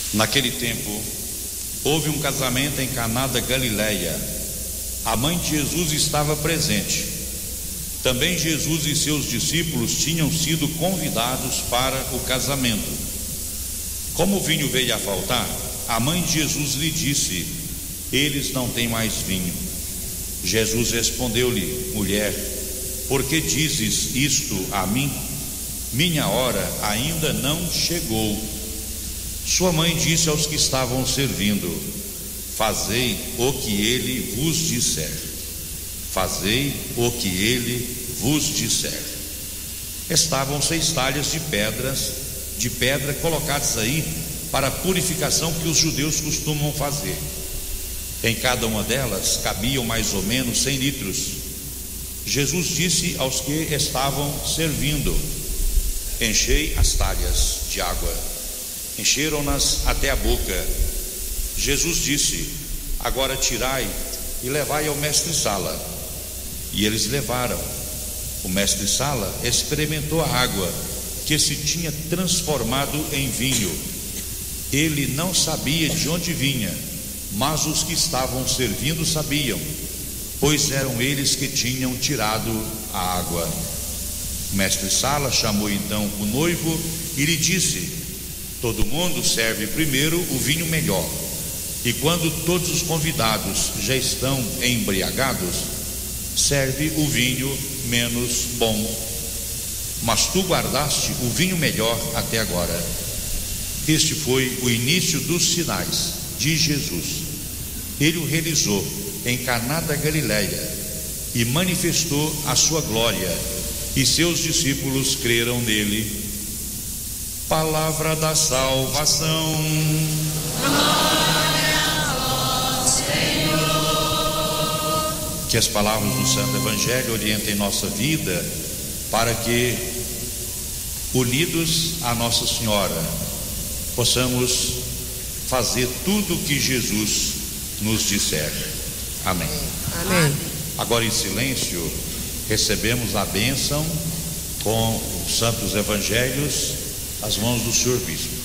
Naquele tempo, houve um casamento em Caná da Galileia. A mãe de Jesus estava presente. Também Jesus e seus discípulos tinham sido convidados para o casamento. Como o vinho veio a faltar, a mãe de Jesus lhe disse: eles não têm mais vinho. Jesus respondeu-lhe: mulher, por que dizes isto a mim? Minha hora ainda não chegou. Sua mãe disse aos que estavam servindo: fazei o que ele vos disser. Fazei o que ele vos disser. Estavam 6 talhas de pedra colocadas aí para a purificação que os judeus costumam fazer. Em cada uma delas cabiam mais ou menos 100 litros. Jesus disse aos que estavam servindo: enchei as talhas de água. Encheram-nas até a boca. Jesus disse: agora tirai e levai ao mestre-sala. E eles levaram. O mestre-sala experimentou a água que se tinha transformado em vinho. Ele não sabia de onde vinha, mas os que estavam servindo sabiam, pois eram eles que tinham tirado a água. O mestre-sala chamou então o noivo e lhe disse: todo mundo serve primeiro o vinho melhor, e quando todos os convidados já estão embriagados, serve o vinho menos bom. Mas tu guardaste o vinho melhor até agora. Este foi o início dos sinais de Jesus. Ele o realizou em Caná da Galileia e manifestou a sua glória, e seus discípulos creram nele. Palavra da salvação. Glória ao Senhor. Que as palavras do Santo Evangelho orientem nossa vida, para que, unidos a Nossa Senhora, possamos fazer tudo o que Jesus nos disser. Amém. Amém. Agora, em silêncio, recebemos a bênção com os santos evangelhos, as mãos do Senhor Bispo.